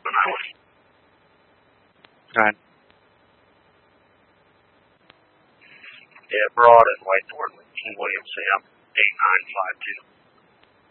when I was. Right. Yeah, Broad and White North, King William, Sam, 8952.